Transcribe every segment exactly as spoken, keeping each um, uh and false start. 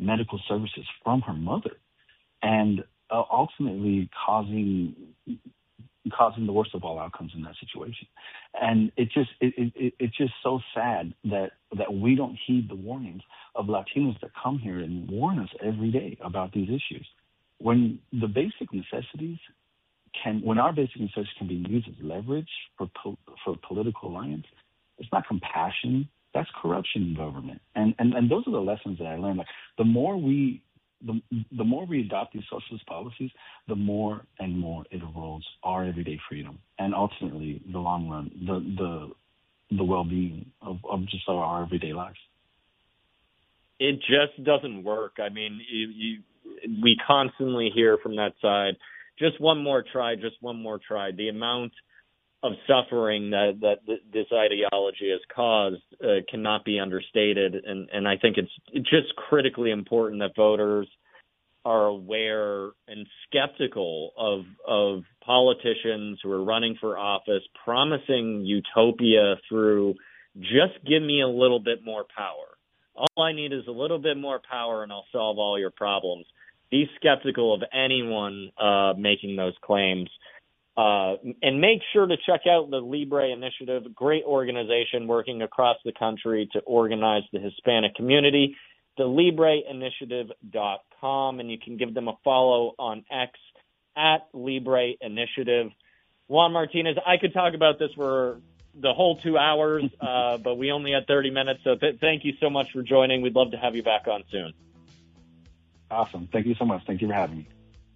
medical services from her mother, and uh, ultimately causing causing the worst of all outcomes in that situation. And it just it, it, it's just so sad that that we don't heed the warnings of Latinos that come here and warn us every day about these issues. When the basic necessities can, when our basic necessities can be used as leverage for po- for political alliance, it's not compassion. That's corruption in government. And and and those are the lessons that I learned. Like the more we The, the more we adopt these socialist policies, the more and more it erodes our everyday freedom and ultimately the long run, the the the well-being of, of just our, our everyday lives. It just doesn't work. I mean, you, you, we constantly hear from that side, just one more try, just one more try. The amount of suffering that, that this ideology has caused uh, cannot be understated. And, and I think it's just critically important that voters are aware and skeptical of, of politicians who are running for office, promising utopia through just give me a little bit more power. All I need is a little bit more power and I'll solve all your problems. Be skeptical of anyone uh, making those claims. Uh, and make sure to check out the Libre Initiative, a great organization working across the country to organize the Hispanic community, the libre initiative dot com, and you can give them a follow on X at Libre Initiative. Juan Martinez, I could talk about this for the whole two hours, uh, but we only had thirty minutes, so th- thank you so much for joining. We'd love to have you back on soon. Awesome. Thank you so much. Thank you for having me.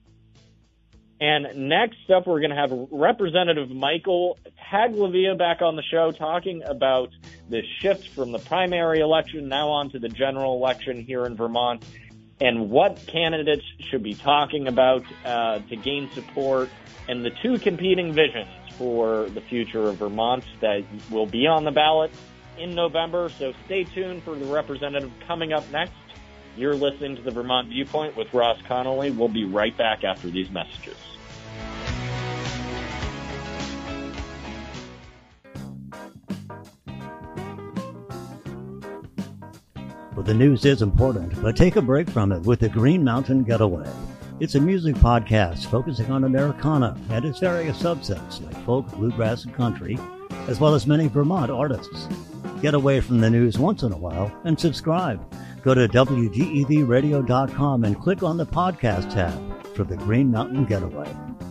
And next up, we're going to have Representative Michael Taglavia back on the show talking about the shift from the primary election now on to the general election here in Vermont and what candidates should be talking about uh, to gain support and the two competing visions for the future of Vermont that will be on the ballot in November. So stay tuned for the representative coming up next. You're listening to the Vermont Viewpoint with Ross Connolly. We'll be right back after these messages. Well, the news is important, but take a break from it with the Green Mountain Getaway. It's a music podcast focusing on Americana and its various subsets like folk, bluegrass, and country, as well as many Vermont artists. Get away from the news once in a while and subscribe. Go to W G E V radio dot com and click on the podcast tab for the Green Mountain Getaway.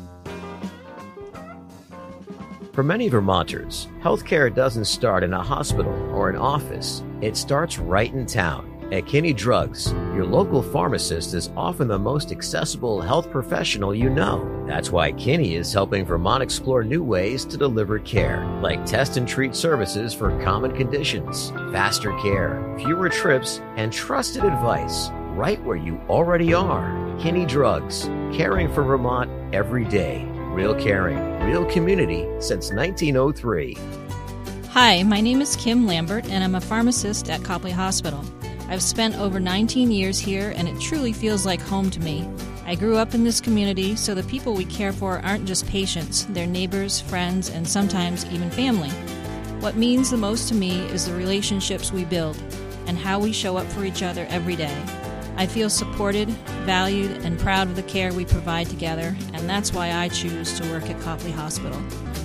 For many Vermonters, healthcare doesn't start in a hospital or an office. It starts right in town. At Kinney Drugs, your local pharmacist is often the most accessible health professional you know. That's why Kinney is helping Vermont explore new ways to deliver care, like test and treat services for common conditions, faster care, fewer trips, and trusted advice right where you already are. Kinney Drugs, caring for Vermont every day. Real caring, real community since nineteen oh three. Hi, my name is Kim Lambert, and I'm a pharmacist at Copley Hospital. I've spent over nineteen years here, and it truly feels like home to me. I grew up in this community, so the people we care for aren't just patients, they're neighbors, friends, and sometimes even family. What means the most to me is the relationships we build and how we show up for each other every day. I feel supported, valued, and proud of the care we provide together, and that's why I choose to work at Copley Hospital.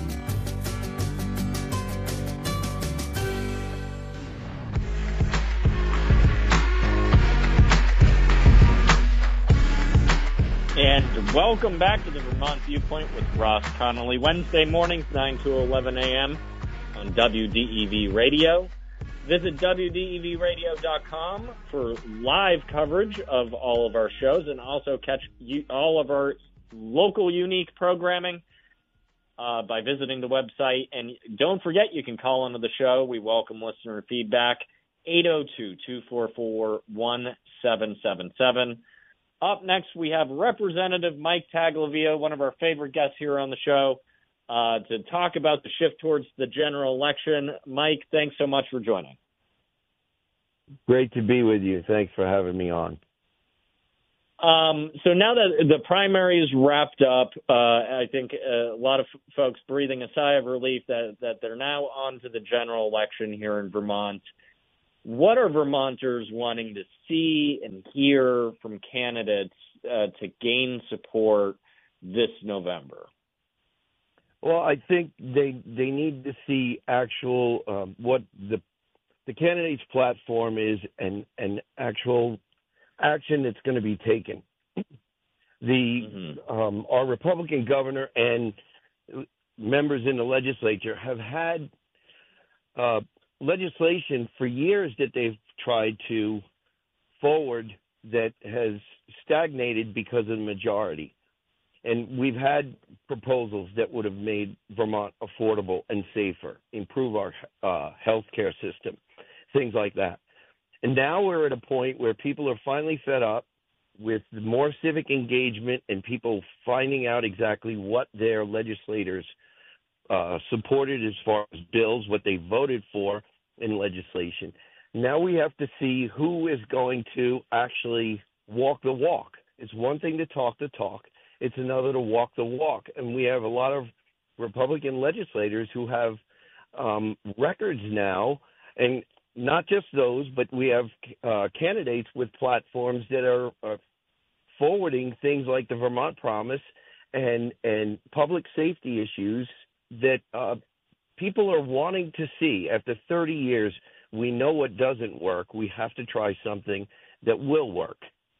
And welcome back to the Vermont Viewpoint with Ross Connolly. Wednesday mornings, nine to eleven a.m. on W D E V Radio. Visit W D E V radio dot com for live coverage of all of our shows and also catch all of our local unique programming uh, by visiting the website. And don't forget, you can call into the show. We welcome listener feedback, eight oh two, two four four, one seven seven seven. Up next, we have Representative Mike Taglavia, one of our favorite guests here on the show, uh, to talk about the shift towards the general election. Mike, thanks so much for joining. Great to be with you. Thanks for having me on. Um, so now that the primary is wrapped up, uh, I think a lot of f- folks breathing a sigh of relief that, that they're now on to the general election here in Vermont. what are Vermonters wanting to see and hear from candidates uh, to gain support this November? Well, I think they they need to see actual um, what the the candidate's platform is and and actual action that's going to be taken. The mm-hmm. um, our Republican governor and members in the legislature have had uh, legislation for years that they've tried to forward that has stagnated because of the majority. And we've had proposals that would have made Vermont affordable and safer, improve our uh, health care system, things like that. And now we're at a point where people are finally fed up with more civic engagement and people finding out exactly what their legislators uh, supported as far as bills, what they voted for in legislation. Now we have to see who is going to actually walk the walk. It's one thing to talk the talk. It's another to walk the walk. And we have a lot of Republican legislators who have um, records now, and not just those, but we have uh, candidates with platforms that are uh, forwarding things like the Vermont Promise and, and public safety issues that uh, people are wanting to see. After thirty years, we know what doesn't work. We have to try something that will work.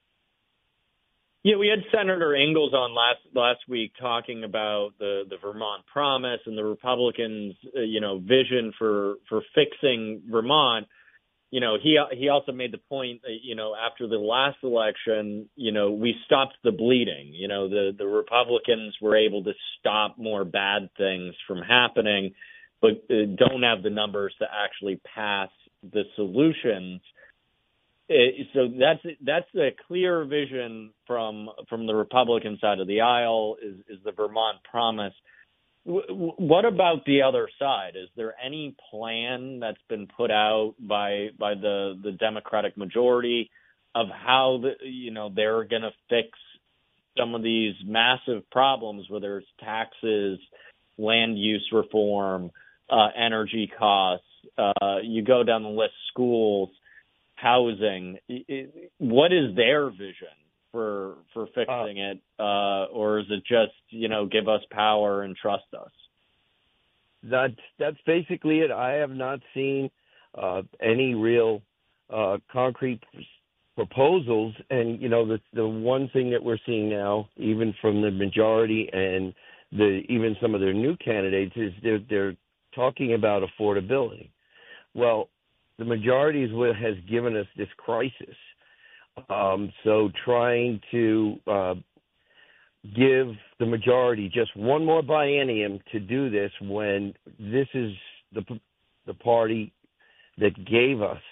Yeah, we had Senator Ingalls on last last week talking about the, the Vermont Promise and the Republicans' uh, you know vision for, for fixing Vermont. You know, he he also made the point that, you know, after the last election, you know, we stopped the bleeding. You know, the, the Republicans were able to stop more bad things from happening, but uh, don't have the numbers to actually pass the solutions. So that's that's a clear vision from from the Republican side of the aisle is, is the Vermont Promise. W- what about the other side? Is there any plan that's been put out by by the, the Democratic majority of how the, you know they're going to fix some of these massive problems, whether it's taxes, land use reform, uh, energy costs? Uh, you go down the list, schools, housing. What is their vision for for fixing uh, it, uh, or is it just, you know, give us power and trust us? That's that's basically it. I have not seen uh, any real uh, concrete proposals, and you know, the the one thing that we're seeing now, even from the majority and the even some of their new candidates, is they're they're talking about affordability. Well, the majority is what has given us this crisis. Um, so trying to uh, give the majority just one more biennium to do this when this is the the party that gave us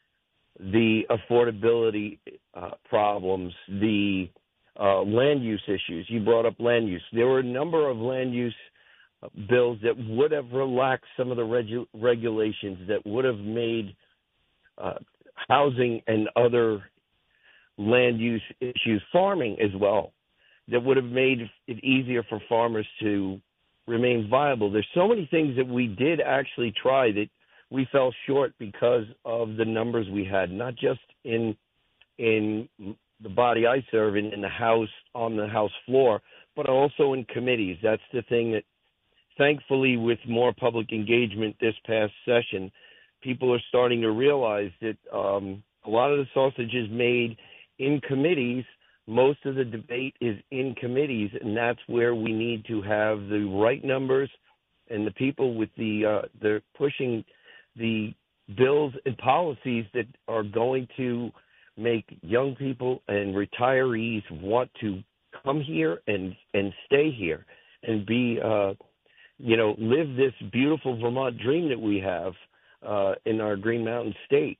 the affordability uh, problems, the uh, land use issues. You brought up land use. There were a number of land use bills that would have relaxed some of the regu- regulations that would have made uh, housing and other land use issues, farming as well, that would have made it easier for farmers to remain viable. There's so many things that we did actually try that we fell short because of the numbers we had, not just in in the body I serve in, in the House, on the House floor, but also in committees. That's the thing that, thankfully, with more public engagement this past session, people are starting to realize that um, a lot of the sausage is made in committees. Most of the debate is in committees, and that's where we need to have the right numbers and the people with the uh, they're pushing the bills and policies that are going to make young people and retirees want to come here and and stay here and be uh, you know live this beautiful Vermont dream that we have uh, in our Green Mountain State.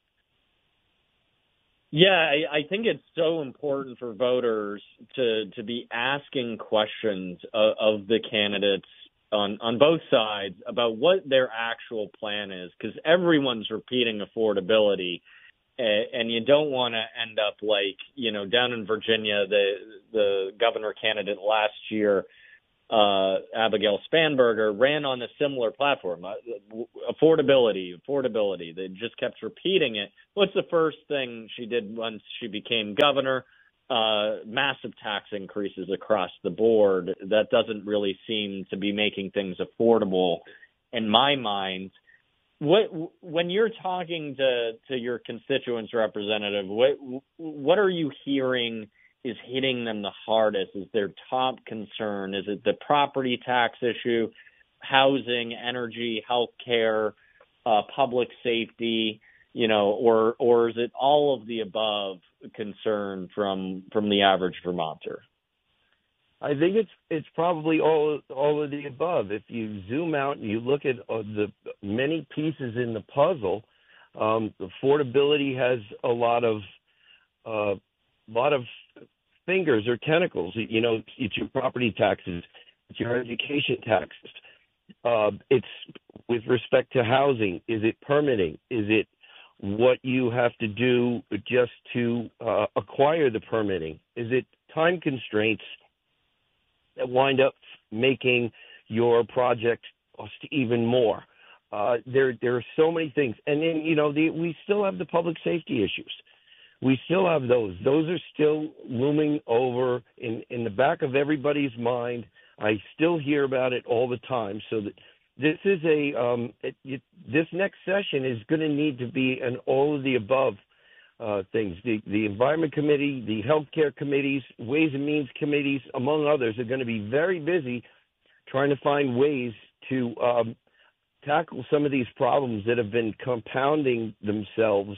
Yeah, I, I think it's so important for voters to to be asking questions of, of the candidates on, on both sides about what their actual plan is, because everyone's repeating affordability, and, and you don't want to end up like, you know, down in Virginia, the the governor candidate last year uh, Abigail Spanberger, ran on a similar platform. Uh, affordability, affordability. They just kept repeating it. What's the first thing she did once she became governor? Uh, massive tax increases across the board. That doesn't really seem to be making things affordable in my mind. What, when you're talking to, to your constituents representative, what, what are you hearing is hitting them the hardest? Is their top concern? Is it the property tax issue, housing, energy, healthcare, uh, public safety, you know, or or is it all of the above concern from from the average Vermonter? I think it's it's probably all all of the above. If you zoom out and you look at uh, the many pieces in the puzzle, um, affordability has a lot of uh, lot of fingers or tentacles. You know, it's your property taxes, it's your education taxes. Uh, it's with respect to housing. Is it permitting? Is it what you have to do just to uh, acquire the permitting? Is it time constraints that wind up making your project cost even more? Uh, there, there are so many things. And then, you know, the, we still have the public safety issues. We still have those. Those are still looming over in, in the back of everybody's mind. I still hear about it all the time. So that this is a um, it, it, this next session is going to need to be an all of the above uh, things. The, the Environment Committee, the Healthcare Committees, Ways and Means Committees, among others, are going to be very busy trying to find ways to um, tackle some of these problems that have been compounding themselves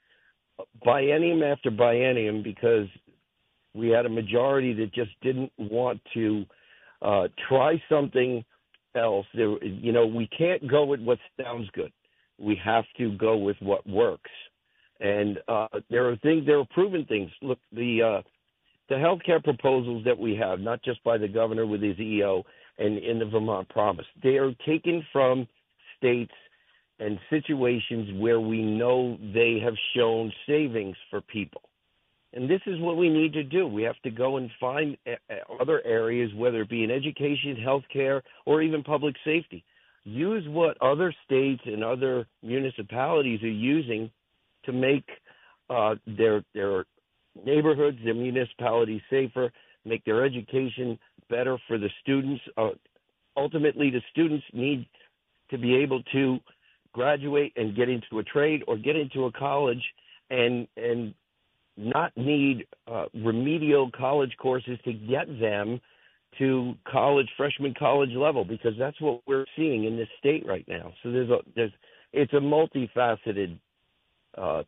biennium after biennium because we had a majority that just didn't want to uh, try something else. There, you know, we can't go with what sounds good. We have to go with what works. And uh, there are things, there are proven things. Look, the uh, the healthcare proposals that we have, not just by the governor with his E O and in the Vermont Promise, they are taken from states and situations where we know they have shown savings for people. And this is what we need to do. We have to go and find other areas, whether it be in education, healthcare, or even public safety. Use what other states and other municipalities are using to make uh, their their neighborhoods, their municipalities safer, make their education better for the students. Uh, ultimately, the students need to be able to graduate and get into a trade or get into a college and and not need uh, remedial college courses to get them to college, freshman college level, because that's what we're seeing in this state right now. So there's a there's it's a multifaceted uh,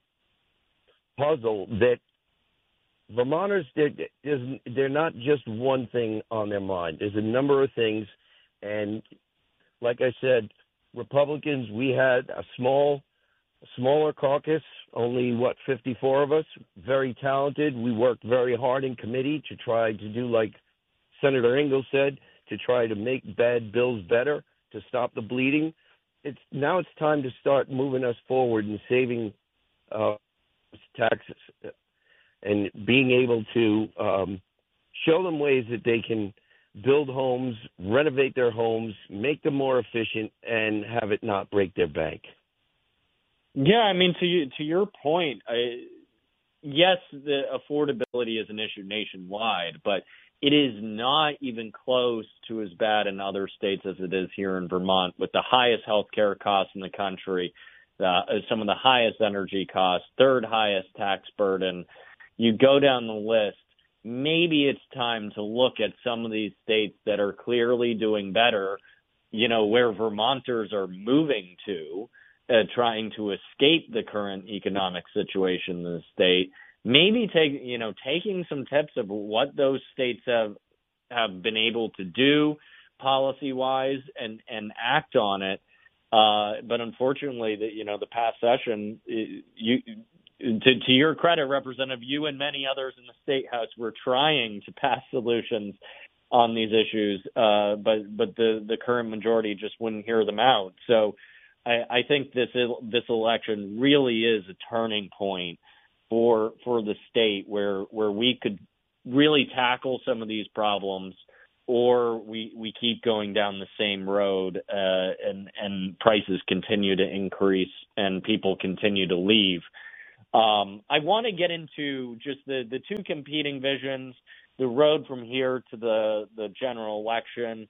puzzle that Vermonters, they're, they're not just one thing on their mind. There's a number of things, and like I said, Republicans, we had a small, smaller caucus, only, what, fifty-four of us, very talented. We worked very hard in committee to try to do like Senator Ingalls said, to try to make bad bills better, to stop the bleeding. It's now it's time to start moving us forward and saving uh, taxes and being able to um, show them ways that they can build homes, renovate their homes, make them more efficient, and have it not break their bank. Yeah, I mean, to you, to your point, I, yes, the affordability is an issue nationwide, but it is not even close to as bad in other states as it is here in Vermont, with the highest healthcare costs in the country, uh, some of the highest energy costs, third highest tax burden. You go down the list. Maybe it's time to look at some of these states that are clearly doing better, you know, where Vermonters are moving to, uh, trying to escape the current economic situation in the state. Maybe take, you know, taking some tips of what those states have have been able to do policy-wise and, and act on it. Uh, but unfortunately, the, you know, the past session, you, to, to your credit, Representative, you and many others in the State House were trying to pass solutions on these issues, uh, but but the, the current majority just wouldn't hear them out. So I, I think this this election really is a turning point for for the state where where we could really tackle some of these problems or we we keep going down the same road, uh, and and prices continue to increase and people continue to leave. Um, I want to get into just the, the two competing visions, the road from here to the, the general election,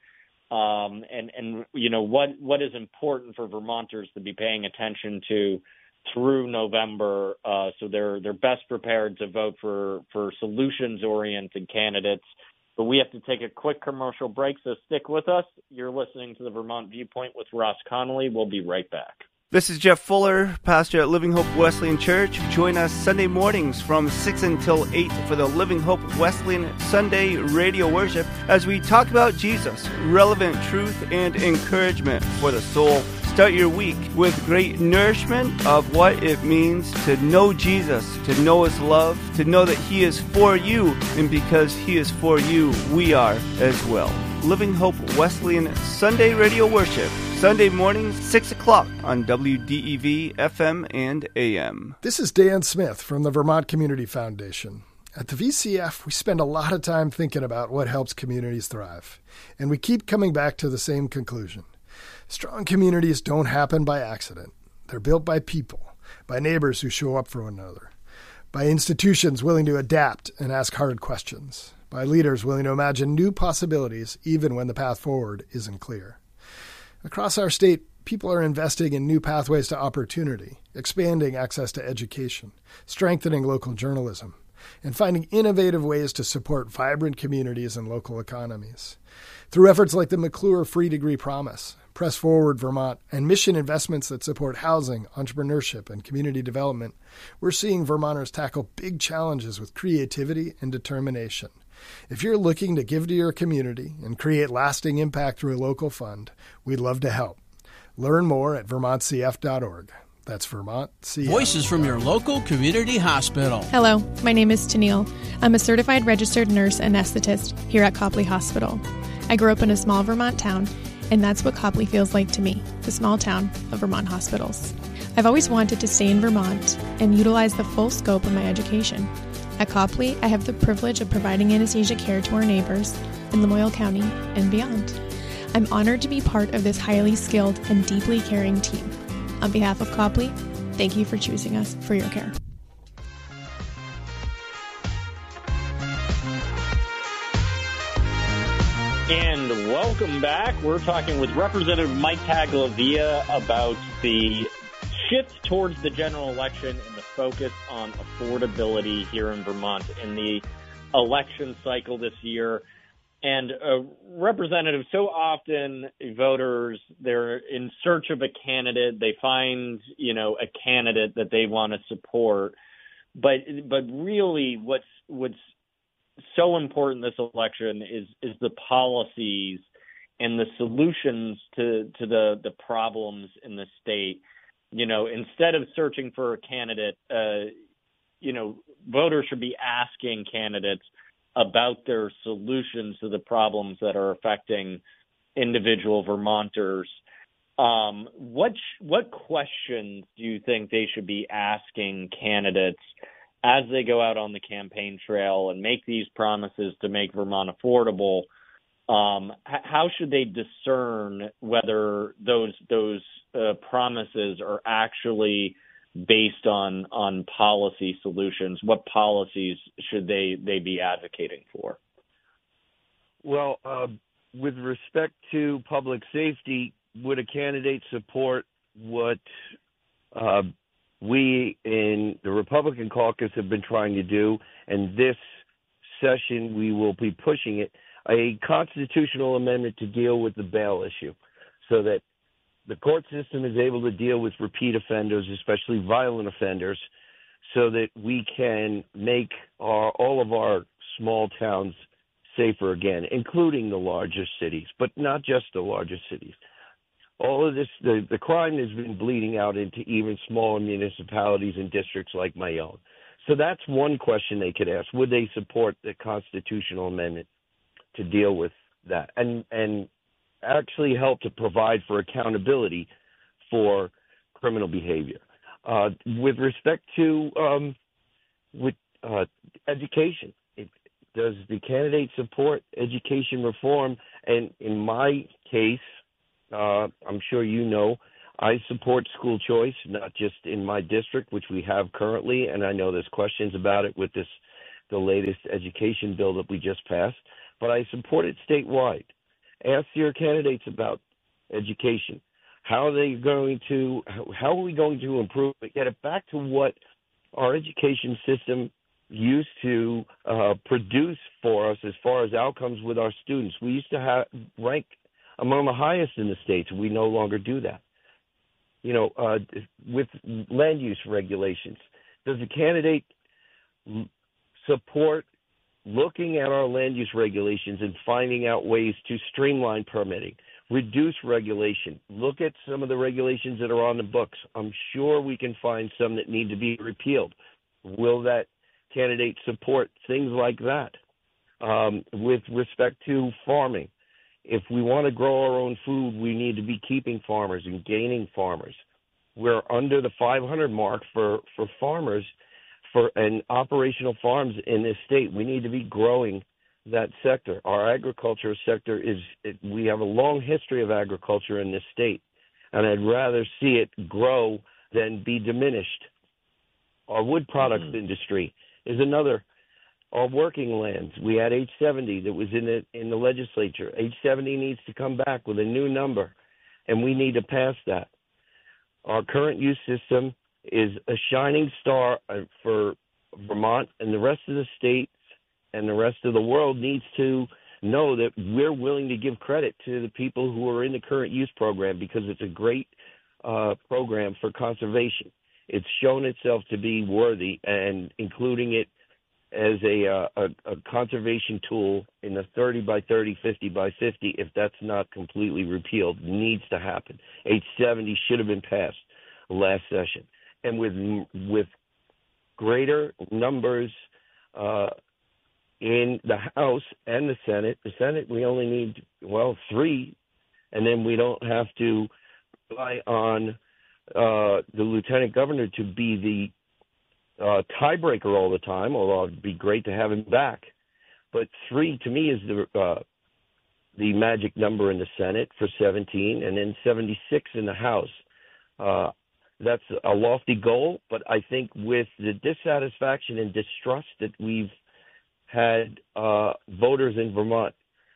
um, and, and, you know, what, what is important for Vermonters to be paying attention to through November, uh, so they're, they're best prepared to vote for, for solutions-oriented candidates. But we have to take a quick commercial break, so stick with us. You're listening to the Vermont Viewpoint with Ross Connolly. We'll be right back. This is Jeff Fuller, pastor at Living Hope Wesleyan Church. Join us Sunday mornings from six until eight for the Living Hope Wesleyan Sunday radio worship as we talk about Jesus, relevant truth and encouragement for the soul. Start your week with great nourishment of what it means to know Jesus, to know His love, to know that He is for you, and because He is for you, we are as well. Living Hope Wesleyan Sunday radio worship, Sunday mornings, six o'clock on W D E V F M and A M. This is Dan Smith from the Vermont Community Foundation. At the V C F, we spend a lot of time thinking about what helps communities thrive, and we keep coming back to the same conclusion. Strong communities don't happen by accident. They're built by people, by neighbors who show up for one another, by institutions willing to adapt and ask hard questions, by leaders willing to imagine new possibilities even when the path forward isn't clear. Across our state, people are investing in new pathways to opportunity, expanding access to education, strengthening local journalism, and finding innovative ways to support vibrant communities and local economies. Through efforts like the McClure Free Degree Promise, Press Forward Vermont, and mission investments that support housing, entrepreneurship, and community development, we're seeing Vermonters tackle big challenges with creativity and determination. If you're looking to give to your community and create lasting impact through a local fund, we'd love to help. Learn more at vermont c f dot org. That's Vermont C F. Voices from your local community hospital. Hello, my name is Tennille. I'm a certified registered nurse anesthetist here at Copley Hospital. I grew up in a small Vermont town, and that's what Copley feels like to me, the small town of Vermont hospitals. I've always wanted to stay in Vermont and utilize the full scope of my education. At Copley, I have the privilege of providing anesthesia care to our neighbors in Lamoille County and beyond. I'm honored to be part of this highly skilled and deeply caring team. On behalf of Copley, thank you for choosing us for your care. And welcome back. We're talking with Representative Mike Taglavia about the shift towards the general election and the focus on affordability here in Vermont in the election cycle this year. And uh, Representative, so often voters, they're in search of a candidate. They find, you know, a candidate that they want to support. But but really what's what's so important this election is is the policies and the solutions to, to the, the problems in the state. You know, instead of searching for a candidate, uh, you know, voters should be asking candidates about their solutions to the problems that are affecting individual Vermonters. Um, what what questions do you think they should be asking candidates as they go out on the campaign trail and make these promises to make Vermont affordable? Um, h- how should they discern whether those those uh, promises are actually based on on policy solutions? What policies should they, they be advocating for? Well, uh, with respect to public safety, would a candidate support what uh, we in the Republican caucus have been trying to do, and this session we will be pushing it, a constitutional amendment to deal with the bail issue so that the court system is able to deal with repeat offenders, especially violent offenders, so that we can make our, all of our small towns safer again, including the larger cities, but not just the larger cities. All of this, the, the crime has been bleeding out into even smaller municipalities and districts like my own. So that's one question they could ask. Would they support the constitutional amendment to deal with that? And and actually help to provide for accountability for criminal behavior. Uh, with respect to um, with uh, education, it, does the candidate support education reform? And in my case, uh, I'm sure you know, I support school choice, not just in my district, which we have currently, and I know there's questions about it with this, the latest education bill that we just passed, but I support it statewide. Ask your candidates about education. How are they going to, how are we going to improve it, get it back to what our education system used to uh, produce for us as far as outcomes with our students? We used to have rank among the highest in the states. We no longer do that. You know, uh, with land use regulations, does the candidate support looking at our land use regulations and finding out ways to streamline permitting, reduce regulation, look at some of the regulations that are on the books? I'm sure we can find some that need to be repealed. Will that candidate support things like that? Um, with respect to farming, if we want to grow our own food, we need to be keeping farmers and gaining farmers. We're under the five hundred mark for, for farmers for and operational farms in this state. We need to be growing that sector. Our agriculture sector is, it, we have a long history of agriculture in this state, and I'd rather see it grow than be diminished. Our wood products mm-hmm. industry is another. Our working lands, we had H seventy that was in the, in the legislature. H seventy needs to come back with a new number, and we need to pass that. Our current use system is a shining star for Vermont, and the rest of the states and the rest of the world needs to know that we're willing to give credit to the people who are in the current use program, because it's a great uh, program for conservation. It's shown itself to be worthy, and including it as a, uh, a, a conservation tool in the thirty by thirty, fifty by fifty, if that's not completely repealed, needs to happen. H seventy should have been passed last session. And with with greater numbers uh, in the House and the Senate, the Senate we only need, well, three, and then we don't have to rely on uh, the lieutenant governor to be the Uh, tiebreaker all the time, although it'd be great to have him back. But three, to me, is the uh, the magic number in the Senate for seventeen, and then seventy-six in the House. Uh, that's a lofty goal, but I think with the dissatisfaction and distrust that we've had uh, voters in Vermont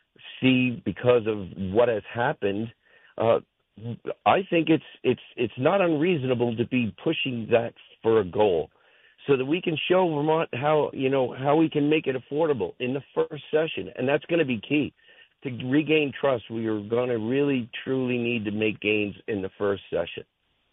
see because of what has happened, uh, I think it's it's it's not unreasonable to be pushing that for a goal, so that we can show Vermont how, you know, how we can make it affordable in the first session. And that's going to be key. To regain trust, we are going to really, truly need to make gains in the first session.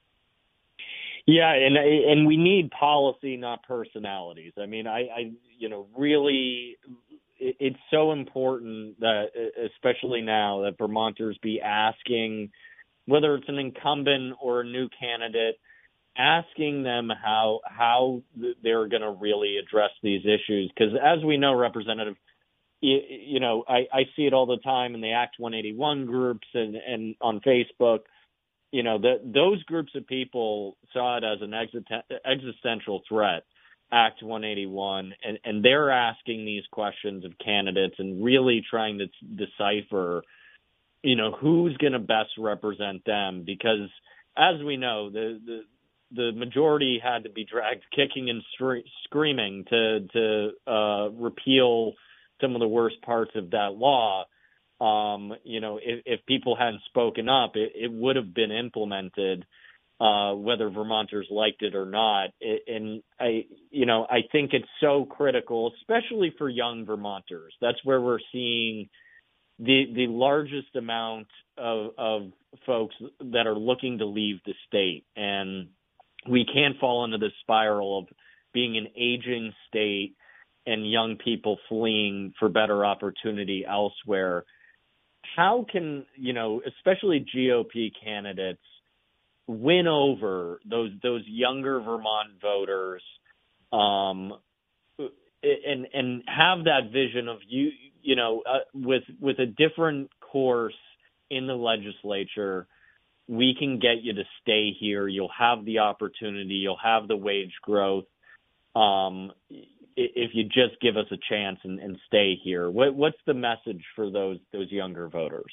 Yeah, and and we need policy, not personalities. I mean, I, I you know, really, it's so important that, especially now, that Vermonters be asking, whether it's an incumbent or a new candidate, asking them how how they're going to really address these issues. Because as we know, Representative, you, you know, I, I see it all the time in the Act one eighty-one groups and, and on Facebook. You know, the, those groups of people saw it as an existen- existential threat, Act one eighty-one, and, and they're asking these questions of candidates and really trying to decipher, you know, who's going to best represent them. Because as we know, the, the the majority had to be dragged kicking and stre- screaming to to uh, repeal some of the worst parts of that law. Um, you know, if, if people hadn't spoken up, it, it would have been implemented, uh, whether Vermonters liked it or not. It, and I, you know, I think it's so critical, especially for young Vermonters. That's where we're seeing the the largest amount of, of folks that are looking to leave the state. And we can't fall into this spiral of being an aging state and young people fleeing for better opportunity elsewhere. How can, you know, especially G O P candidates win over those those younger Vermont voters, um, and and have that vision of you, you know, uh, with with a different course in the legislature? We can get you to stay here. You'll have the opportunity. You'll have the wage growth. Um, if you just give us a chance and, and stay here. What, what's the message for those those younger voters?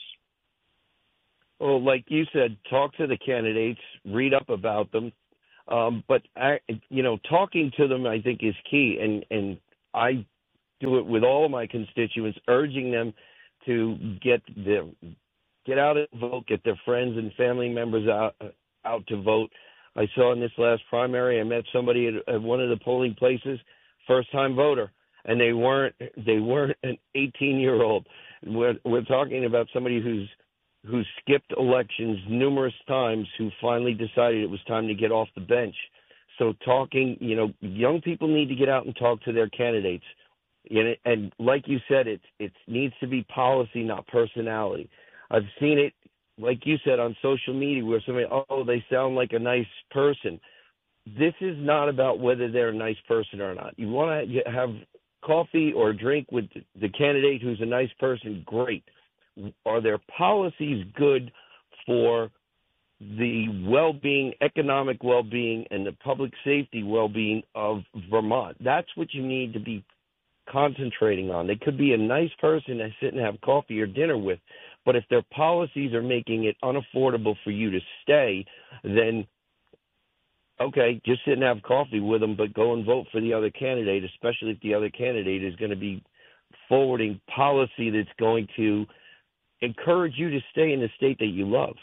Well, like you said, talk to the candidates, read up about them. Um, but, I, you know, talking to them, I think, is key. And, and I do it with all of my constituents, urging them to get their, get out and vote, get their friends and family members out, out to vote. I saw in this last primary, I met somebody at, at one of the polling places, first-time voter, and they weren't they weren't an eighteen-year-old. We're, we're talking about somebody who's who skipped elections numerous times, who finally decided it was time to get off the bench. So talking, you know, young people need to get out and talk to their candidates. And, and like you said, it, it needs to be policy, not personality. I've seen it, like you said, on social media where somebody, oh, they sound like a nice person. This is not about whether they're a nice person or not. You want to have coffee or drink with the candidate who's a nice person, great. Are their policies good for the well-being, economic well-being, and the public safety well-being of Vermont? That's what you need to be concentrating on. They could be a nice person to sit and have coffee or dinner with, but if their policies are making it unaffordable for you to stay, then okay, just sit and have coffee with them, but go and vote for the other candidate, especially if the other candidate is going to be forwarding policy that's going to encourage you to stay in the state that you love.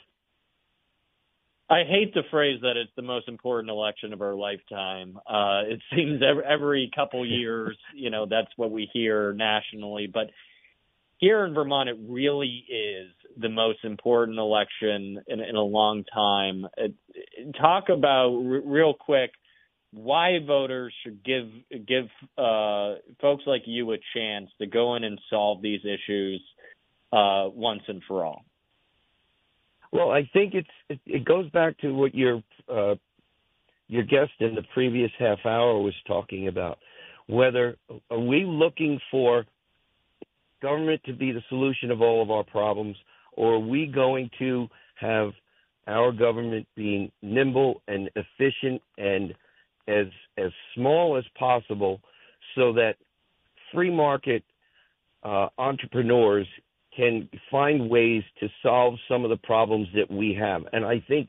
I hate the phrase that it's the most important election of our lifetime. Uh, it seems every, every couple years, you know, that's what we hear nationally. But here in Vermont, it really is the most important election in, in a long time. It, talk about, r- real quick, why voters should give give uh, folks like you a chance to go in and solve these issues uh, once and for all. Well, I think it's it, it goes back to what your uh, your guest in the previous half hour was talking about. Whether are we looking for government to be the solution of all of our problems, or are we going to have our government being nimble and efficient and as as small as possible, so that free market uh, entrepreneurs can find ways to solve some of the problems that we have. And I think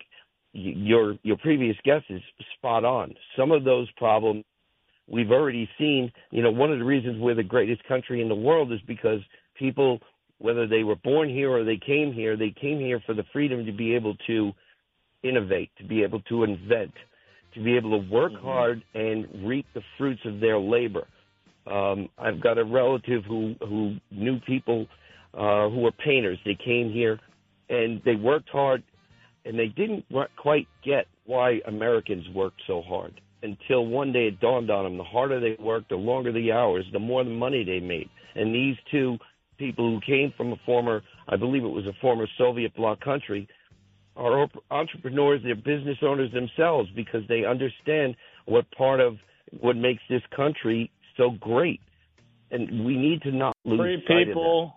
your your previous guest is spot on. Some of those problems we've already seen. You know, one of the reasons we're the greatest country in the world is because people, whether they were born here or they came here, they came here for the freedom to be able to innovate, to be able to invent, to be able to work mm-hmm. hard and reap the fruits of their labor. Um, I've got a relative who, who knew people Uh, who were painters. They came here and they worked hard, and they didn't quite get why Americans worked so hard until one day it dawned on them. The harder they worked, the longer the hours, the more the money they made. And these two people who came from a former, I believe it was a former Soviet bloc country, are entrepreneurs, they're business owners themselves, because they understand what part of what makes this country so great. And we need to not lose Free sight people. of that.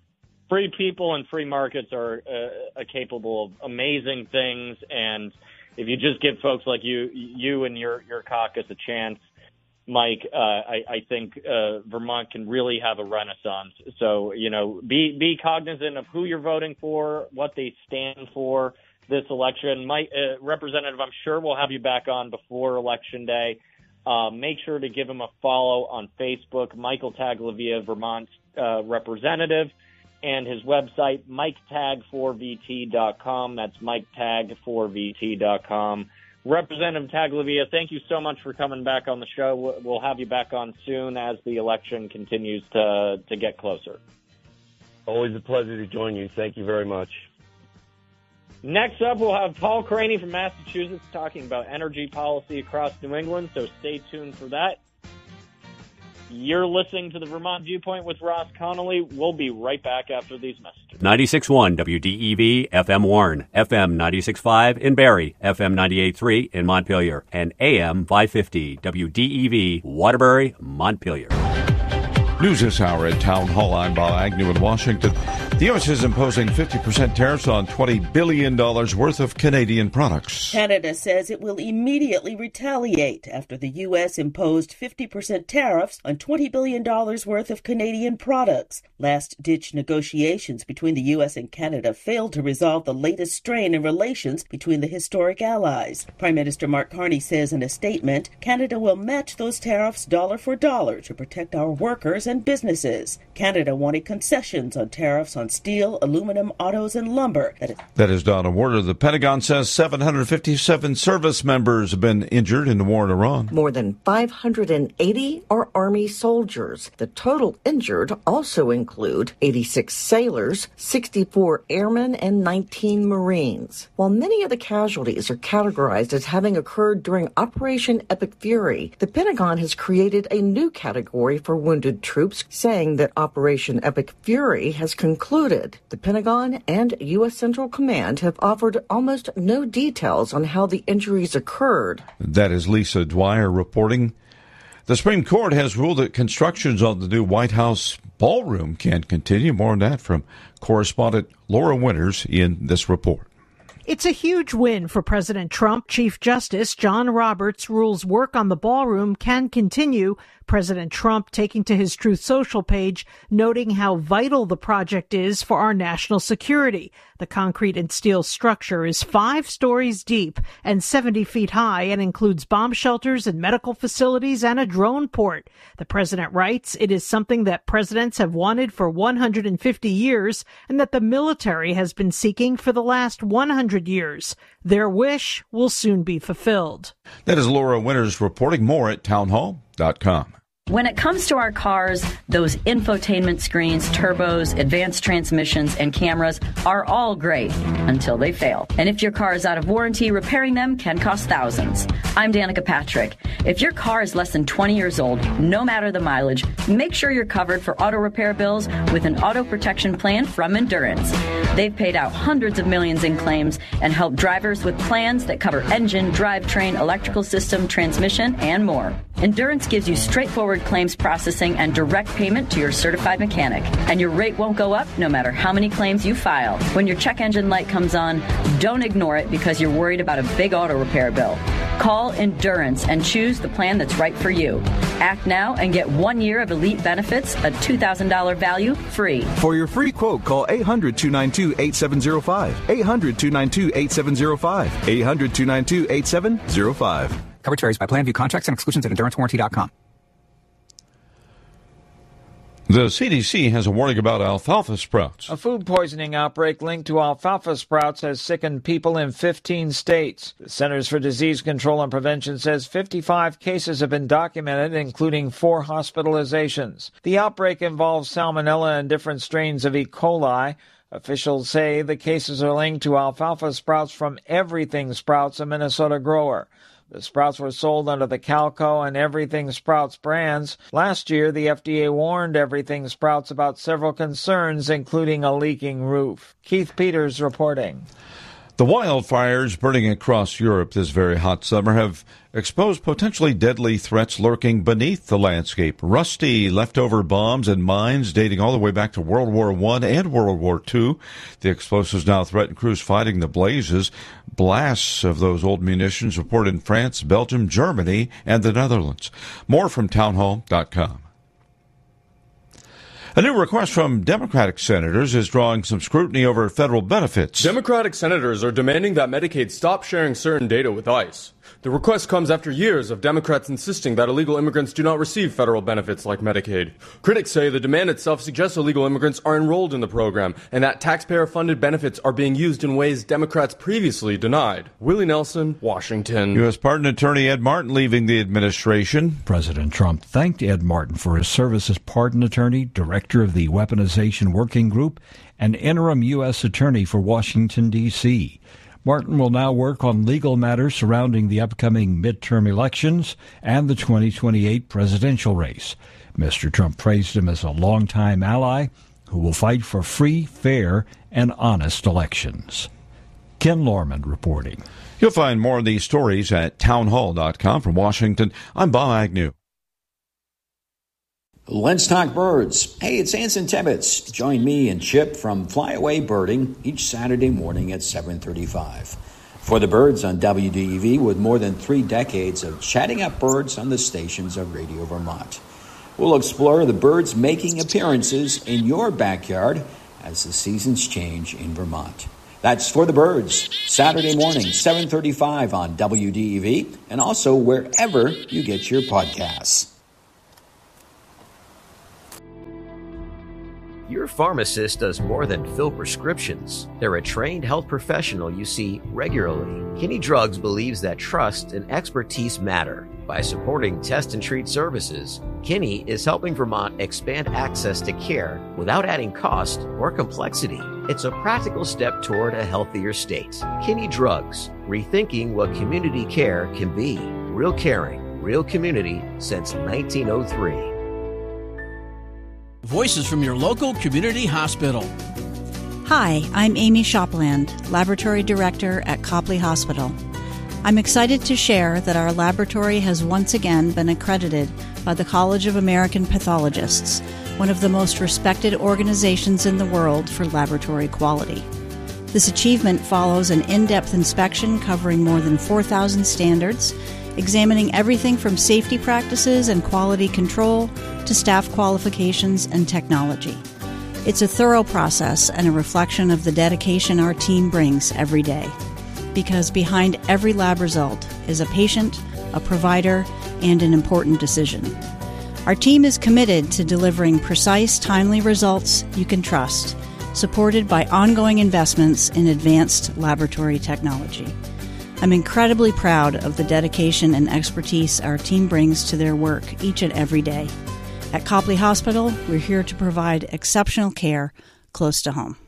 Free people and free markets are uh, capable of amazing things, and if you just give folks like you, you and your, your caucus a chance, Mike, uh, I, I think uh, Vermont can really have a renaissance. So, you know, be be cognizant of who you're voting for, what they stand for this election. Mike, uh, Representative, I'm sure we'll have you back on before Election Day. Uh, make sure to give him a follow on Facebook, Michael Taglavia, Vermont uh, Representative. And his website, mike tag four v t dot com. That's mike tag four v t dot com. Representative Taglavia, thank you so much for coming back on the show. We'll have you back on soon as the election continues to, to get closer. Always a pleasure to join you. Thank you very much. Next up, we'll have Paul Craney from Massachusetts talking about energy policy across New England, so stay tuned for that. You're listening to the Vermont Viewpoint with Ross Connolly. We'll be right back after these messages. ninety-six point one W D E V, F M Warren, F M ninety-six point five in Barrie, F M ninety-eight point three in Montpelier, and A M five fifty W D E V, Waterbury, Montpelier. News this hour at Town Hall. I'm Bob Agnew in Washington. The U S is imposing fifty percent tariffs on twenty billion dollars worth of Canadian products. Canada says it will immediately retaliate after the U S imposed fifty percent tariffs on twenty billion dollars worth of Canadian products. Last-ditch negotiations between the U S and Canada failed to resolve the latest strain in relations between the historic allies. Prime Minister Mark Carney says in a statement, Canada will match those tariffs dollar for dollar to protect our workers and businesses. Canada wanted concessions on tariffs on steel, aluminum, autos, and lumber. That is, that is Donna Warder. The Pentagon says seven hundred fifty-seven service members have been injured in the war in Iran. More than five hundred eighty are Army soldiers. The total injured also include eighty-six sailors, sixty-four airmen, and nineteen Marines. While many of the casualties are categorized as having occurred during Operation Epic Fury, the Pentagon has created a new category for wounded troops, saying that Operation Epic Fury has concluded. The Pentagon and U S Central Command have offered almost no details on how the injuries occurred. That is Lisa Dwyer reporting. The Supreme Court has ruled that constructions on the new White House ballroom can continue. More on that from correspondent Laura Winters in this report. It's a huge win for President Trump. Chief Justice John Roberts rules work on the ballroom can continue. President Trump taking to his Truth Social page, noting how vital the project is for our national security. The concrete and steel structure is five stories deep and seventy feet high and includes bomb shelters and medical facilities and a drone port. The president writes it is something that presidents have wanted for one hundred fifty years and that the military has been seeking for the last one hundred years. Their wish will soon be fulfilled. That is Laura Winters reporting. More at townhall dot com. When it comes to our cars, those infotainment screens, turbos, advanced transmissions, and cameras are all great until they fail. And if your car is out of warranty, repairing them can cost thousands. I'm Danica Patrick. If your car is less than twenty years old, no matter the mileage, make sure you're covered for auto repair bills with an auto protection plan from Endurance. They've paid out hundreds of millions in claims and helped drivers with plans that cover engine, drivetrain, electrical system, transmission, and more. Endurance gives you straightforward claims processing and direct payment to your certified mechanic. And your rate won't go up no matter how many claims you file. When your check engine light comes on, don't ignore it because you're worried about a big auto repair bill. Call Endurance and choose the plan that's right for you. Act now and get one year of elite benefits, a two thousand dollars value, free. For your free quote, call eight hundred, two nine two, eight seven zero five. eight hundred, two nine two, eight seven zero five. eight hundred, two nine two, eight seven zero five. Coverage varies by plan. View contracts and exclusions at endurance warranty dot com. The C D C has a warning about alfalfa sprouts. A food poisoning outbreak linked to alfalfa sprouts has sickened people in fifteen states. The Centers for Disease Control and Prevention says fifty-five cases have been documented, including four hospitalizations. The outbreak involves salmonella and different strains of E. coli. Officials say the cases are linked to alfalfa sprouts from Everything Sprouts, a Minnesota grower. The sprouts were sold under the Calco and Everything Sprouts brands. Last year, the F D A warned Everything Sprouts about several concerns, including a leaking roof. Keith Peters reporting. The wildfires burning across Europe this very hot summer have exposed potentially deadly threats lurking beneath the landscape. Rusty leftover bombs and mines dating all the way back to World War One and World War Two. The explosives now threaten crews fighting the blazes. Blasts of those old munitions reported in France, Belgium, Germany, and the Netherlands. More from townhall dot com. A new request from Democratic senators is drawing some scrutiny over federal benefits. Democratic senators are demanding that Medicaid stop sharing certain data with ICE. The request comes after years of Democrats insisting that illegal immigrants do not receive federal benefits like Medicaid. Critics say the demand itself suggests illegal immigrants are enrolled in the program and that taxpayer-funded benefits are being used in ways Democrats previously denied. Willie Nelson, Washington. U S Pardon Attorney Ed Martin leaving the administration. President Trump thanked Ed Martin for his service as pardon attorney, director of the Weaponization Working Group, and interim U S Attorney for Washington, D C Martin will now work on legal matters surrounding the upcoming midterm elections and the twenty twenty-eight presidential race. Mister Trump praised him as a longtime ally who will fight for free, fair, and honest elections. Ken Lorman reporting. You'll find more of these stories at townhall dot com. From Washington, I'm Bob Agnew. Let's talk birds. Hey, it's Anson Tibbetts. Join me and Chip from Flyaway Birding each Saturday morning at seven thirty-five. For the birds on W D E V, with more than three decades of chatting up birds on the stations of Radio Vermont. We'll explore the birds making appearances in your backyard as the seasons change in Vermont. That's For the Birds, Saturday morning, seven thirty-five on W D E V, and also wherever you get your podcasts. Your pharmacist does more than fill prescriptions. They're a trained health professional you see regularly. Kinney Drugs believes that trust and expertise matter. By supporting test and treat services, Kinney is helping Vermont expand access to care without adding cost or complexity. It's a practical step toward a healthier state. Kinney Drugs, rethinking what community care can be. Real caring, real community since nineteen oh three. Voices from your local community hospital. Hi, I'm Amy Shopland, Laboratory Director at Copley Hospital. I'm excited to share that our laboratory has once again been accredited by the College of American Pathologists, one of the most respected organizations in the world for laboratory quality. This achievement follows an in-depth inspection covering more than four thousand standards, examining everything from safety practices and quality control to staff qualifications and technology. It's a thorough process and a reflection of the dedication our team brings every day. Because behind every lab result is a patient, a provider, and an important decision. Our team is committed to delivering precise, timely results you can trust, supported by ongoing investments in advanced laboratory technology. I'm incredibly proud of the dedication and expertise our team brings to their work each and every day. At Copley Hospital, we're here to provide exceptional care close to home.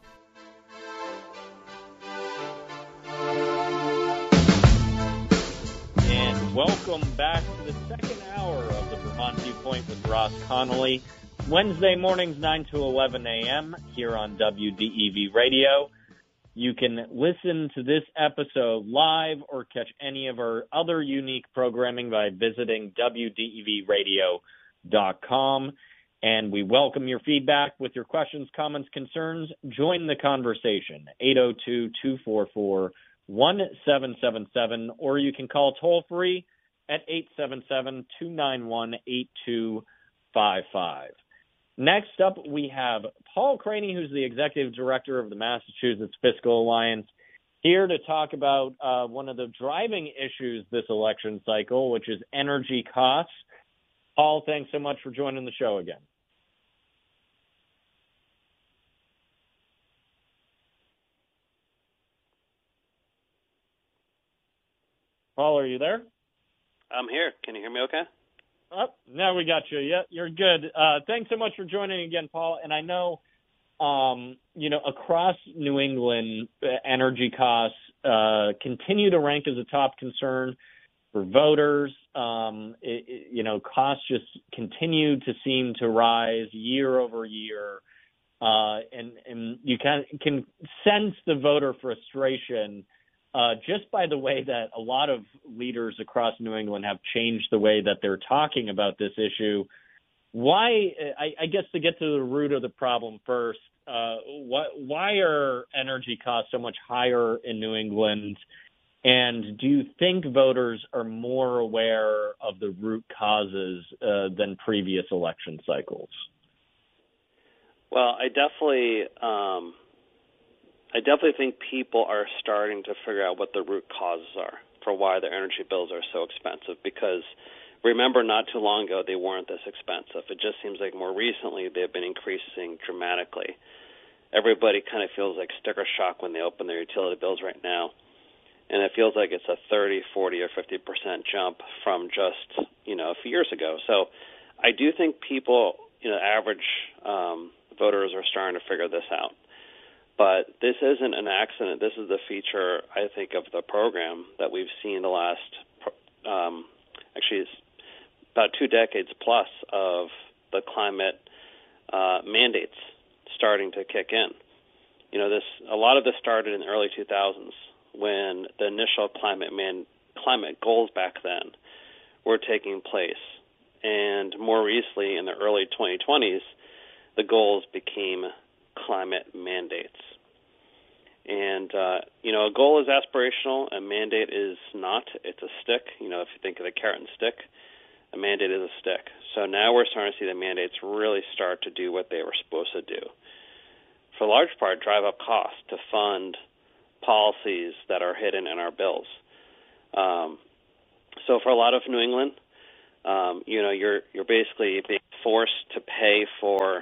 And welcome back to the second hour of the Vermont Viewpoint with Ross Connolly. Wednesday mornings, nine to eleven a.m. here on W D E V Radio. You can listen to this episode live or catch any of our other unique programming by visiting W D E V radio dot com. And we welcome your feedback with your questions, comments, concerns. Join the conversation, eight oh two, two four four, one seven seven seven, or you can call toll-free at eight seven seven, two nine one, eight two five five. Next up, we have Paul Craney, who's the Executive Director of the Massachusetts Fiscal Alliance, here to talk about uh, one of the driving issues this election cycle, which is energy costs. Paul, thanks so much for joining the show again. Paul, are you there? I'm here. Can you hear me okay? Oh, now we got you. Yeah, you're good. Uh, thanks so much for joining again, Paul. And I know, um, you know, across New England, uh, energy costs uh, continue to rank as a top concern for voters. Um, it, it, you know, costs just continue to seem to rise year over year. Uh, and, and you can, can sense the voter frustration uh, just by the way that a lot of leaders across New England have changed the way that they're talking about this issue. Why, I, I guess to get to the root of the problem first, uh, why, why are energy costs so much higher in New England? And do you think voters are more aware of the root causes uh, than previous election cycles? Well, I definitely, um, I definitely think people are starting to figure out what the root causes are for why their energy bills are so expensive. Because remember, not too long ago they weren't this expensive. It just seems like more recently they've been increasing dramatically. Everybody kind of feels like sticker shock when they open their utility bills right now. And it feels like it's a thirty, forty, or fifty percent jump from just, you know, a few years ago. So I do think people, you know, average um, voters are starting to figure this out. But this isn't an accident. This is the feature, I think, of the program that we've seen the last, um, actually, it's about two decades plus of the climate uh, mandates starting to kick in. You know, this a lot of this started in the early two thousands. When the initial climate man, climate goals back then were taking place. and more recently, in the early twenty twenties, the goals became climate mandates. And, uh, you know, a goal is aspirational, a mandate is not. It's a stick. You know, if you think of the carrot and stick, a mandate is a stick. So now we're starting to see the mandates really start to do what they were supposed to do. For the large part, drive up costs to fund policies that are hidden in our bills. Um, so for a lot of New England, um, you know, you're you're basically being forced to pay for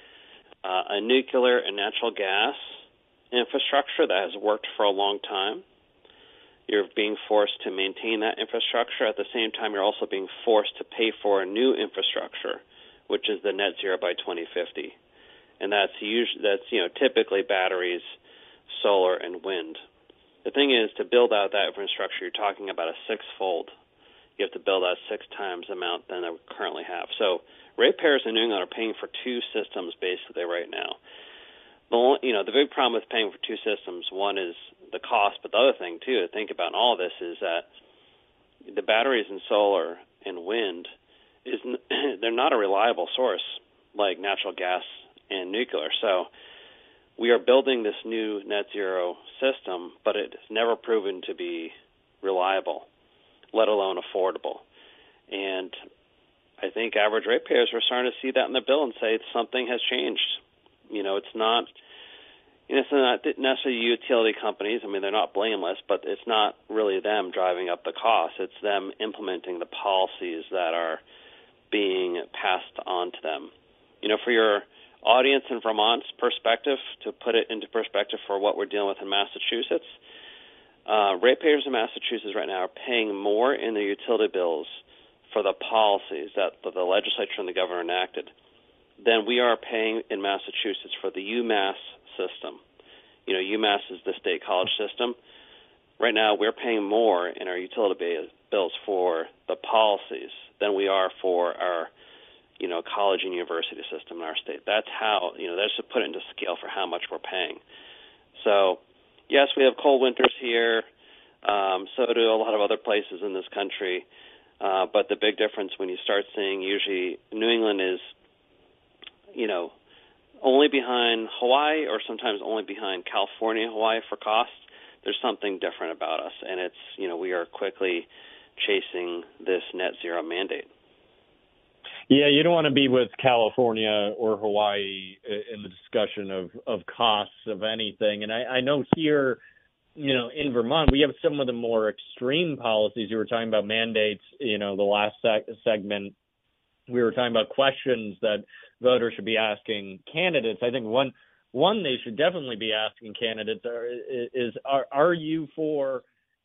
uh, a nuclear and natural gas infrastructure that has worked for a long time. You're being forced to maintain that infrastructure. At the same time, you're also being forced to pay for a new infrastructure, which is the net zero by twenty fifty. And that's usually, that's, you know, typically batteries, solar, and wind. The thing is, to build out that infrastructure, you're talking about a six-fold. You have to build out six times the amount than we currently have. So ratepayers in New England are paying for two systems basically right now. The only, you know, the big problem with paying for two systems, one is the cost, but the other thing, too, to think about in all of this is that the batteries in solar and wind, is they're not a reliable source like natural gas and nuclear. So we are building this new net zero system, but it's never proven to be reliable, let alone affordable. And I think average ratepayers are starting to see that in the bill and say something has changed. You know, it's not, you know, it's not necessarily utility companies. I mean, they're not blameless, but it's not really them driving up the cost. It's them implementing the policies that are being passed on to them. You know, for your audience in Vermont's perspective, to put it into perspective for what we're dealing with in Massachusetts, uh, ratepayers in Massachusetts right now are paying more in their utility bills for the policies that the legislature and the governor enacted than we are paying in Massachusetts for the UMass system. You know, UMass is the state college system. Right now, we're paying more in our utility bills for the policies than we are for our, you know, college and university system in our state. That's how, you know, that's to put it into scale for how much we're paying. So, yes, we have cold winters here. Um, so do a lot of other places in this country. Uh, but the big difference when you start seeing usually New England is, you know, only behind Hawaii or sometimes only behind California and Hawaii for cost. There's something different about us, and it's, you know, we are quickly chasing this net zero mandate. Yeah, you don't want to be with California or Hawaii in the discussion of, of costs of anything. And I, I know here, you know, in Vermont, we have some of the more extreme policies. You were talking about mandates, you know, the last seg- segment. We were talking about questions that voters should be asking candidates. I think one one they should definitely be asking candidates are, is, are, are you for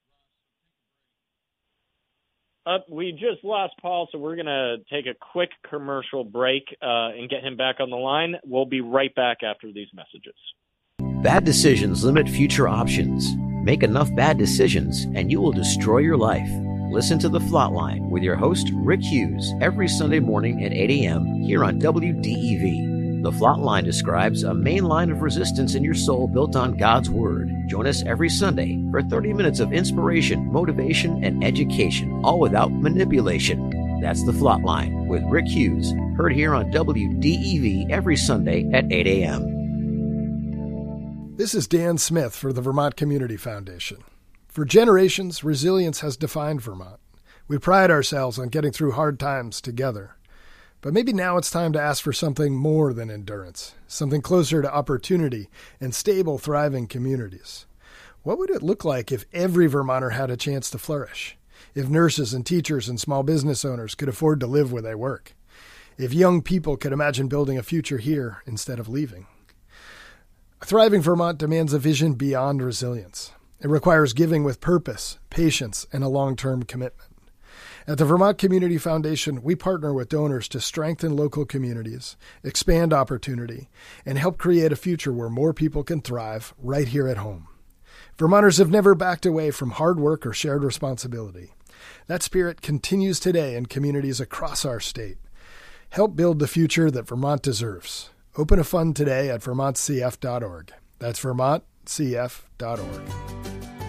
Uh, we just lost Paul, so we're going to take a quick commercial break uh, and get him back on the line. We'll be right back after these messages. Bad decisions limit future options. Make enough bad decisions, and you will destroy your life. Listen to The Flatline with your host, Rick Hughes, every Sunday morning at eight a.m. here on W D E V. The Flatline describes a main line of resistance in your soul built on God's Word. Join us every Sunday for thirty minutes of inspiration, motivation, and education, all without manipulation. That's The Flatline with Rick Hughes, heard here on W D E V every Sunday at eight a.m. This is Dan Smith for the Vermont Community Foundation. For generations, resilience has defined Vermont. We pride ourselves on getting through hard times together. But maybe now it's time to ask for something more than endurance, something closer to opportunity and stable, thriving communities. What would it look like if every Vermonter had a chance to flourish? If nurses and teachers and small business owners could afford to live where they work? If young people could imagine building a future here instead of leaving? A thriving Vermont demands a vision beyond resilience. It requires giving with purpose, patience, and a long-term commitment. At the Vermont Community Foundation, we partner with donors to strengthen local communities, expand opportunity, and help create a future where more people can thrive right here at home. Vermonters have never backed away from hard work or shared responsibility. That spirit continues today in communities across our state. Help build the future that Vermont deserves. Open a fund today at vermont c f dot org. That's vermont c f dot org.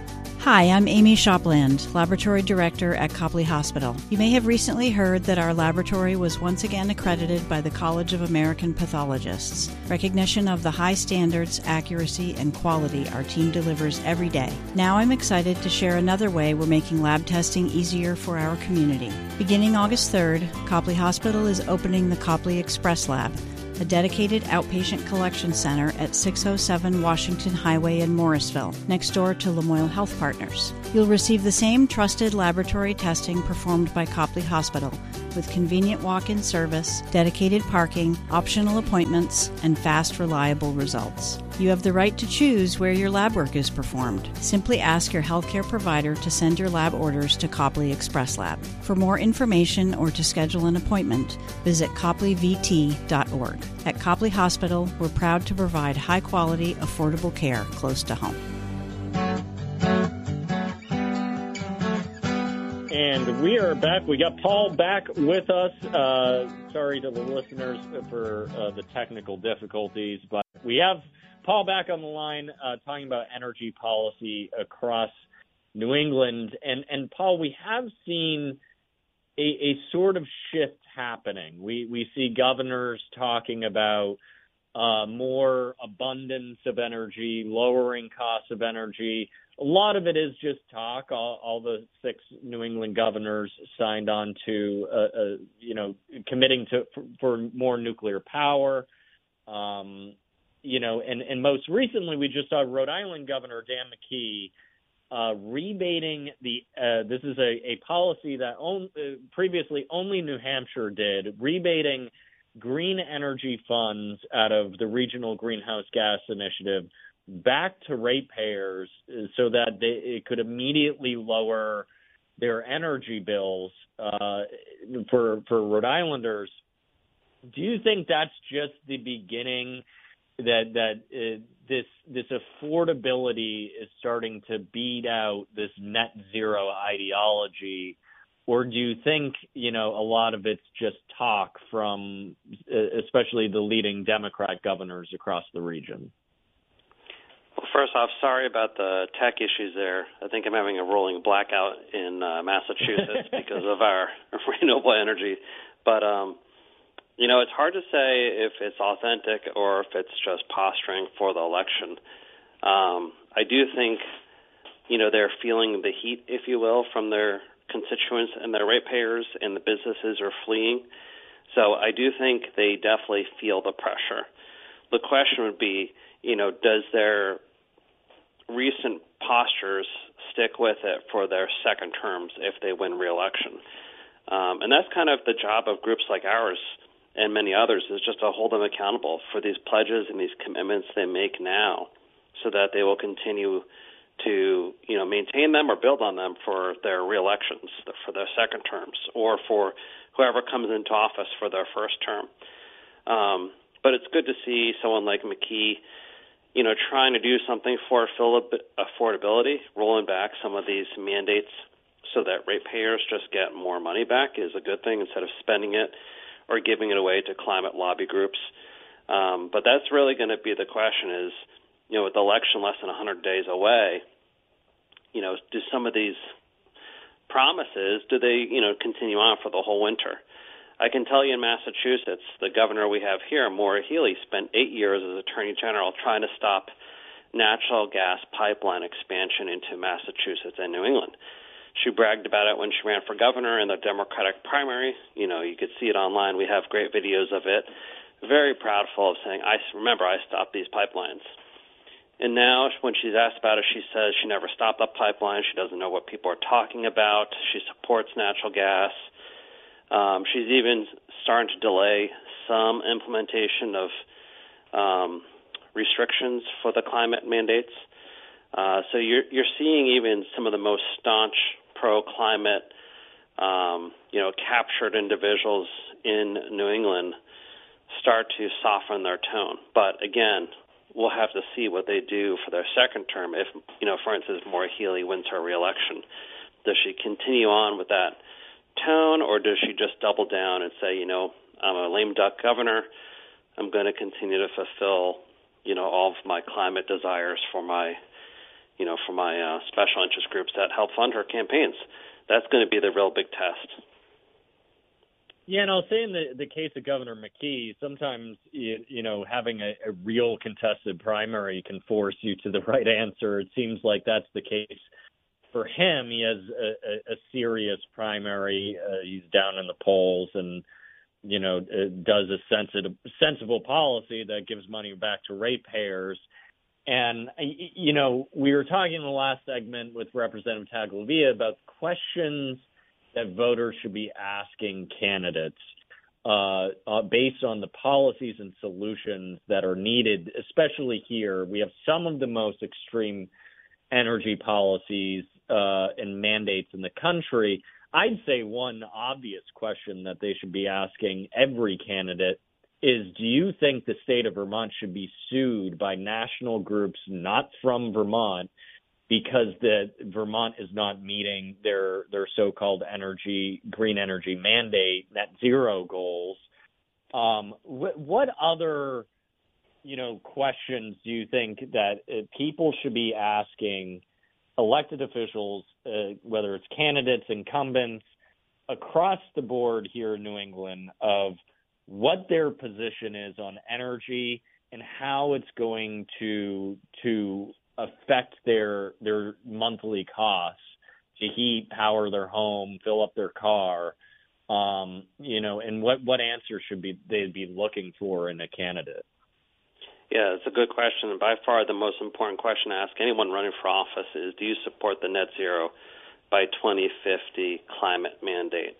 Hi, I'm Amy Shopland, Laboratory Director at Copley Hospital. You may have recently heard that our laboratory was once again accredited by the College of American Pathologists, recognition of the high standards, accuracy, and quality our team delivers every day. Now I'm excited to share another way we're making lab testing easier for our community. Beginning August third, Copley Hospital is opening the Copley Express Lab, a dedicated outpatient collection center at six oh seven Washington Highway in Morrisville, next door to Lamoille Health Partners. You'll receive the same trusted laboratory testing performed by Copley Hospital, with convenient walk-in service, dedicated parking, optional appointments, and fast, reliable results. You have the right to choose where your lab work is performed. Simply ask your healthcare provider to send your lab orders to Copley Express Lab. For more information or to schedule an appointment, visit copley v t dot org. At Copley Hospital, we're proud to provide high-quality, affordable care close to home. And we are back. We got Paul back with us. Uh, sorry to the listeners for uh, the technical difficulties, but we have Paul back on the line uh, talking about energy policy across New England. And, and Paul, we have seen a, a sort of shift happening. We, we see governors talking about uh, more abundance of energy, lowering costs of energy. A lot of it is just talk. All, all the six New England governors signed on to, uh, uh, you know, committing to for, for more nuclear power. Um, you know, and, and most recently, we just saw Rhode Island Governor Dan McKee uh, rebating the. Uh, this is a, a policy that on, uh, previously only New Hampshire did, rebating green energy funds out of the Regional Greenhouse Gas Initiative back to ratepayers so that they, it could immediately lower their energy bills uh, for for Rhode Islanders. Do you think that's just the beginning, that that uh, this this affordability is starting to beat out this net zero ideology, or do you think, you know, a lot of it's just talk from uh, especially the leading Democrat governors across the region? Well, first off, sorry about the tech issues there. I think I'm having a rolling blackout in uh, Massachusetts because of our renewable energy. But, um, you know, it's hard to say if it's authentic or if it's just posturing for the election. Um, I do think, you know, they're feeling the heat, if you will, from their constituents and their ratepayers, and the businesses are fleeing. So I do think they definitely feel the pressure. The question would be, you know, does their recent postures stick with it for their second terms if they win re-election? Um, and that's kind of the job of groups like ours and many others, is just to hold them accountable for these pledges and these commitments they make now, so that they will continue to, you know, maintain them or build on them for their re-elections, for their second terms, or for whoever comes into office for their first term. Um, but it's good to see someone like McKee, you know, trying to do something for affordability, rolling back some of these mandates so that ratepayers just get more money back is a good thing, instead of spending it or giving it away to climate lobby groups. Um, but that's really going to be the question is, you know, with the election less than one hundred days away, you know, do some of these promises, do they, you know, continue on for the whole winter? I can tell you in Massachusetts, the governor we have here, Maura Healey, spent eight years as Attorney General trying to stop natural gas pipeline expansion into Massachusetts and New England. She bragged about it when she ran for governor in the Democratic primary. You know, you could see it online. We have great videos of it. Very proudful of saying, I remember I stopped these pipelines. And now when she's asked about it, she says she never stopped the pipeline. She doesn't know what people are talking about. She supports natural gas. Um, she's even starting to delay some implementation of um, restrictions for the climate mandates. Uh, so you're, you're seeing even some of the most staunch pro-climate, um, you know, captured individuals in New England start to soften their tone. But again, we'll have to see what they do for their second term. If, you know, for instance, Maura Healey wins her reelection, does she continue on with that tone, or does she just double down and say, you know, I'm a lame duck governor, I'm going to continue to fulfill, you know, all of my climate desires for my, you know, for my uh, special interest groups that help fund her campaigns. That's going to be the real big test. Yeah, and I'll say in the, the case of Governor McKee, sometimes, you, you know, having a, a real contested primary can force you to the right answer. It seems like that's the case for him. He has a, a, a serious primary. Uh, he's down in the polls and, you know, does a sensitive, sensible policy that gives money back to ratepayers. And, you know, we were talking in the last segment with Representative Tagliavia about questions that voters should be asking candidates uh, uh, based on the policies and solutions that are needed, especially here. We have some of the most extreme energy policies uh, and mandates in the country. I'd say one obvious question that they should be asking every candidate is, do you think the state of Vermont should be sued by national groups not from Vermont because the Vermont is not meeting their their so-called energy, green energy mandate, net zero goals? Um, wh- what other, you know, questions do you think that uh, people should be asking elected officials, uh, whether it's candidates, incumbents, across the board here in New England, of what their position is on energy and how it's going to to affect their their monthly costs to heat, power their home, fill up their car, um, you know, and what, what answer should be they be looking for in a candidate? Yeah, it's a good question. And by far the most important question to ask anyone running for office is, do you support the net zero by twenty fifty climate mandate?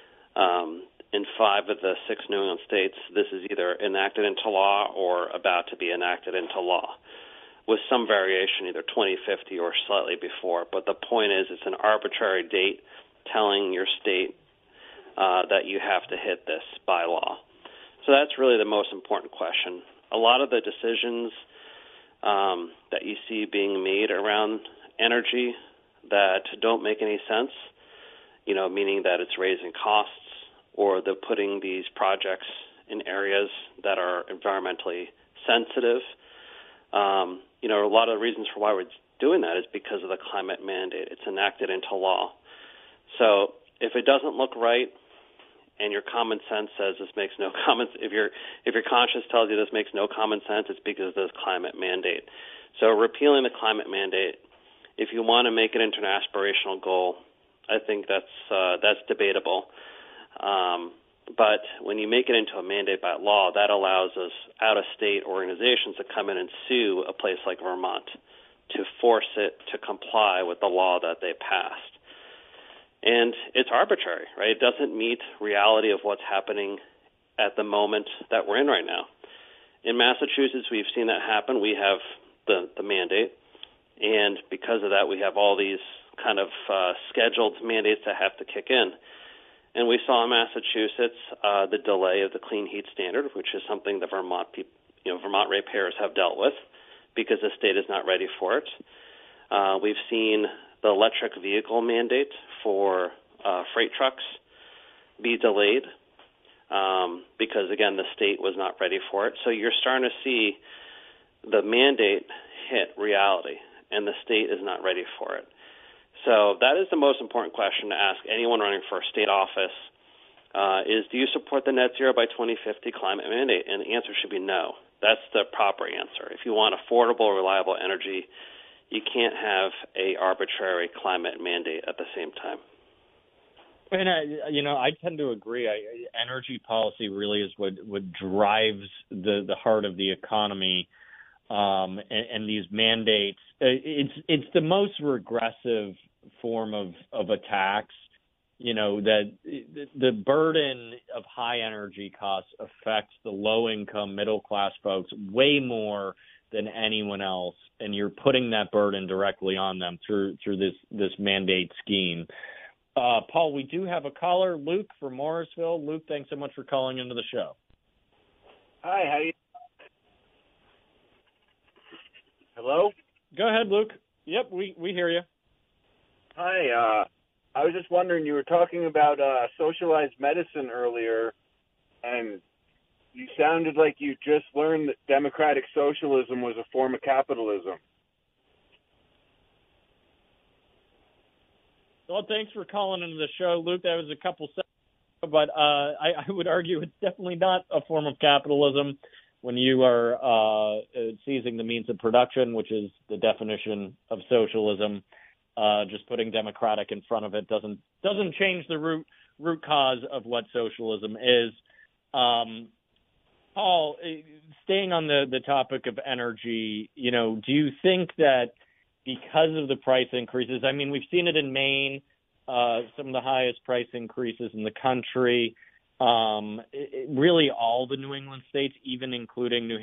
Um, in five of the six New England states, this is either enacted into law or about to be enacted into law, with some variation, either twenty fifty or slightly before. But the point is, it's an arbitrary date telling your state uh, that you have to hit this by law. So that's really the most important question. A lot of the decisions um, that you see being made around energy that don't make any sense, you know, meaning that it's raising costs or they're putting these projects in areas that are environmentally sensitive. Um, you know, a lot of the reasons for why we're doing that is because of the climate mandate. It's enacted into law. So if it doesn't look right and your common sense says this makes no common, if your if your conscience tells you this makes no common sense, it's because of this climate mandate. So repealing the climate mandate, if you want to make it into an aspirational goal, I think that's uh, that's debatable. Um, But when you make it into a mandate by law, that allows us out-of-state organizations to come in and sue a place like Vermont to force it to comply with the law that they passed. And it's arbitrary, right? It doesn't meet reality of what's happening at the moment that we're in right now. In Massachusetts, we've seen that happen. We have the, the mandate, and because of that, we have all these kind of uh, scheduled mandates that have to kick in. And we saw in Massachusetts uh, the delay of the clean heat standard, which is something the Vermont people, you know, Vermont ratepayers have dealt with because the state is not ready for it. Uh, we've seen the electric vehicle mandate for uh, freight trucks be delayed um, because, again, the state was not ready for it. So you're starting to see the mandate hit reality, and the state is not ready for it. So that is the most important question to ask anyone running for a state office uh, is, do you support the net zero by twenty fifty climate mandate? And the answer should be no. That's the proper answer. If you want affordable, reliable energy, you can't have a arbitrary climate mandate at the same time. And, I, you know, I tend to agree. I, energy policy really is what, what drives the, the heart of the economy. Um, and, and these mandates, it's it's the most regressive form of, of a tax, you know, that the burden of high energy costs affects the low-income, middle-class folks way more than anyone else, and you're putting that burden directly on them through through this, this mandate scheme. Uh, Paul, we do have a caller, Luke from Morrisville. Luke, thanks so much for calling into the show. Hi, how you? Hello? Go ahead, Luke. Yep, we, we hear you. Hi, uh, I was just wondering, you were talking about uh, socialized medicine earlier, and you sounded like you just learned that democratic socialism was a form of capitalism. Well, thanks for calling into the show, Luke. That was a couple seconds ago, but uh, I, I would argue it's definitely not a form of capitalism when you are uh, seizing the means of production, which is the definition of socialism. Uh, just putting democratic in front of it doesn't doesn't change the root root cause of what socialism is. Um, Paul, staying on the, the topic of energy, you know, do you think that because of the price increases, I mean, we've seen it in Maine, uh, some of the highest price increases in the country, um, it, really all the New England states, even including New